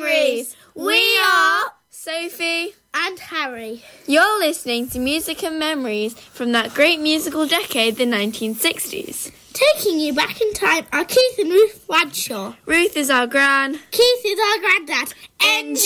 Memories. We are Sophie and Harry. You're listening to Music and Memories from that great musical decade, the 1960s. Taking you back in time are Keith and Ruth Bradshaw. Ruth is our gran. Keith is our granddad. Enjoy!